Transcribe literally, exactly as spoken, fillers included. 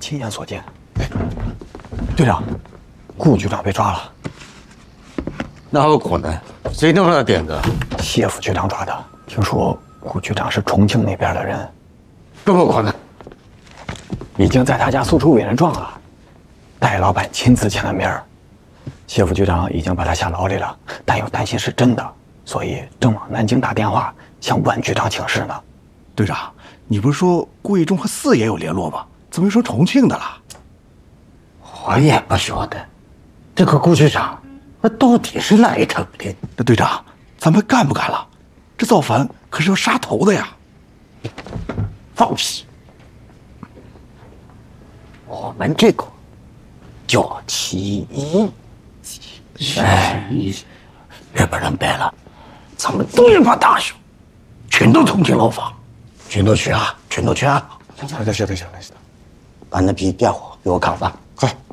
亲眼所见。哎，队长，顾局长被抓了。 哪有可能？谁能让他点的？ 谢副局长抓的。听说顾局长是重庆那边的人。 更不可能。 已经在他家诉出委任状了，戴老板亲自签了名儿。谢副局长已经把他下牢里了，但又担心是真的，所以正往南京打电话向万局长请示呢。 队长，你不是说顾义忠和四爷有联络吗？怎么又说重庆的了？ 我也不晓得，这个顾局长他到底是哪一城的？ 那队长，咱们干不干了？这造反可是要杀头的呀！ 放屁！我们这个叫起义，哎，日本人败了，咱们东一发大手，全都重庆牢房，全都去啊，全都去啊！ 晓得晓得晓得晓得。 把那批电话给我看完。 好。